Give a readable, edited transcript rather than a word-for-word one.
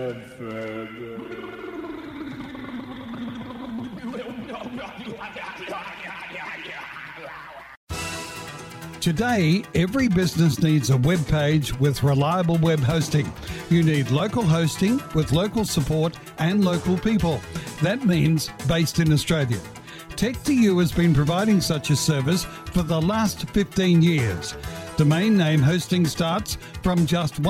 Today, every business needs a web page with reliable web hosting. You need local hosting with local support and local people. That means based in Australia. Tech2U has been providing such a service for the last 15 years. Domain name hosting starts from just